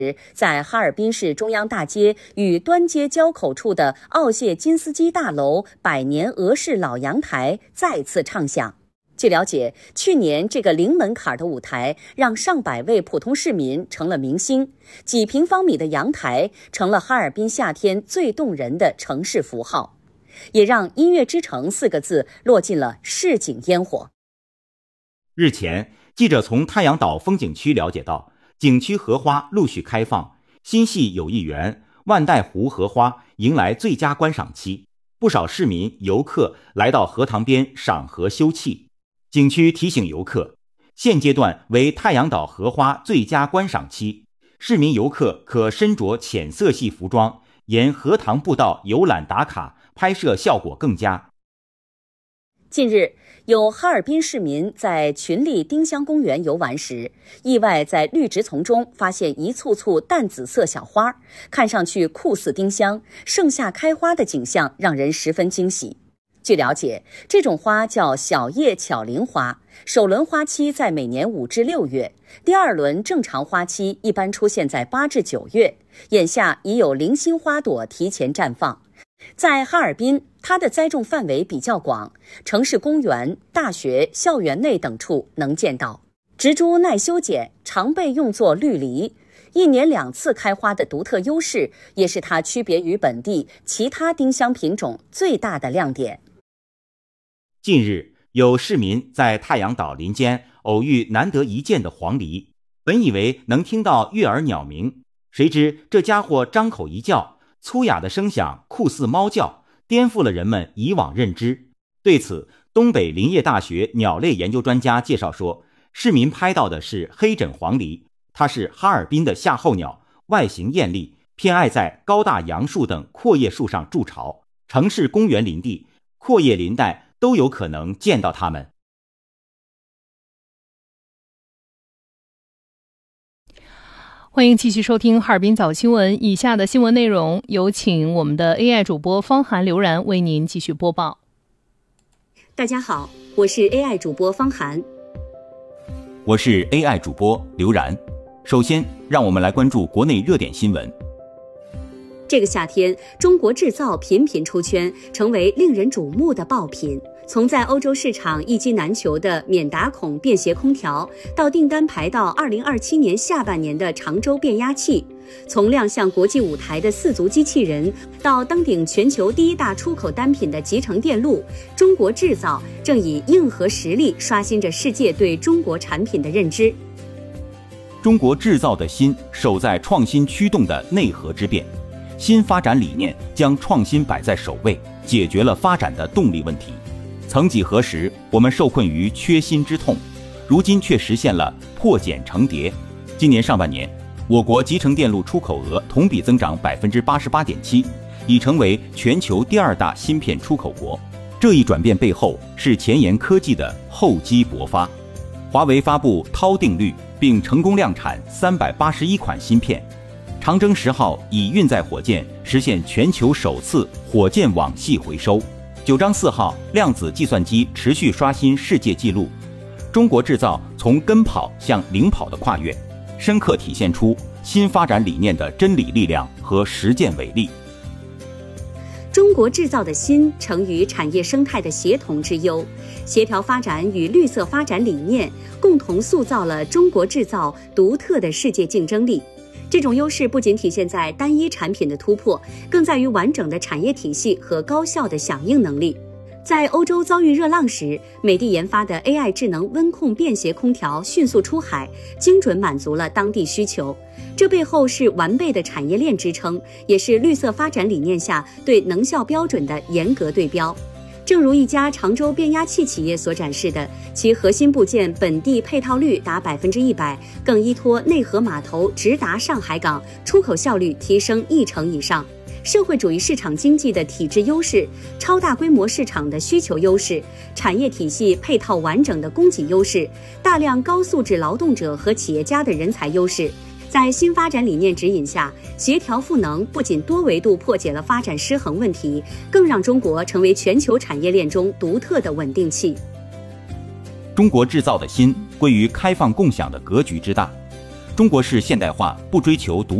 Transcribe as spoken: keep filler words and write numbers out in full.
在哈尔滨市中央大街与端街交口处的奥谢金斯基大楼百年俄式老阳台再次唱响。据了解，去年这个零门槛的舞台让上百位普通市民成了明星，几平方米的阳台成了哈尔滨夏天最动人的城市符号，也让音乐之城四个字落进了市井烟火。 日前，记者从太阳岛风景区了解到，景区荷花陆续开放，新系友谊园、万代湖荷花迎来最佳观赏期，不少市民游客来到荷塘边赏荷休憩。景区提醒游客，现阶段为太阳岛荷花最佳观赏期，市民游客可身着浅色系服装，沿荷塘步道游览打卡，拍摄效果更佳。 近日，有哈尔滨市民在群力丁香公园游玩时，意外在绿植丛中发现一簇簇淡紫色小花，看上去酷似丁香，盛夏开花的景象让人十分惊喜。据了解，这种花叫小叶巧玲花，首轮花期在每年五至六月，第二轮正常花期一般出现在八至九月，眼下已有零星花朵提前绽放。在哈尔滨，它的栽种范围比较广，城市公园、大学、校园内等处能见到。植株耐修剪，常被用作绿篱，一年两次开花的独特优势，也是它区别于本地其他丁香品种最大的亮点。 近日，有市民在太阳岛林间偶遇难得一见的黄鹂，本以为能听到悦耳鸟鸣，谁知这家伙张口一叫，粗哑的声响酷似猫叫，颠覆了人们以往认知。对此，东北林业大学鸟类研究专家介绍说，市民拍到的是黑枕黄鹂，它是哈尔滨的夏候鸟，外形艳丽，偏爱在高大杨树等阔叶树上筑巢，城市公园林地、阔叶林带都有可能见到它们。 欢迎继续收听哈尔滨早新闻，以下的新闻内容有请我们的 A I 主播方涵、刘然为您继续播报。 大家好，我是 A I 主播方涵。 我是 A I 主播刘然。首先，让我们来关注国内热点新闻。 这个夏天，中国制造频频出圈，成为令人瞩目的爆品。从在欧洲市场一机难求的免打孔便携空调，到订单排到二零二七年下半年的常州变压器；从亮相国际舞台的四足机器人，到登顶全球第一大出口单品的集成电路，中国制造正以硬核实力刷新着世界对中国产品的认知。 中国制造的新守在创新驱动的内核之变，新发展理念将创新摆在首位，解决了发展的动力问题。曾几何时，我们受困于缺芯之痛，如今却实现了破茧成蝶。今年上半年，我国集成电路出口额同比增长 百分之八十八点七， 已成为全球第二大芯片出口国。这一转变背后是前沿科技的厚积薄发。华为发布涛定律，并成功量产三百八十一款芯片。长征十号以运载火箭实现全球首次火箭网系回收。九章四号量子计算机持续刷新世界纪录。中国制造从跟跑向领跑的跨越，深刻体现出新发展理念的真理力量和实践伟力。 中国制造的新成于产业生态的协同之优，协调发展与绿色发展理念共同塑造了中国制造独特的世界竞争力。这种优势不仅体现在单一产品的突破，更在于完整的产业体系和高效的响应能力。在欧洲遭遇热浪时，美的研发的 A I 智能温控便携空调迅速出海，精准满足了当地需求。这背后是完备的产业链支撑，也是绿色发展理念下对能效标准的严格对标。正如一家常州变压器企业所展示的，其核心部件本地配套率达百分之一百，更依托内河码头直达上海港，出口效率提升一成以上。社会主义市场经济的体制优势、超大规模市场的需求优势、产业体系配套完整的供给优势、大量高素质劳动者和企业家的人才优势。在新发展理念指引下，协调赋能不仅多维度破解了发展失衡问题，更让中国成为全球产业链中独特的稳定器。 中国制造的新归于开放共享的格局之大。 中国式现代化不追求独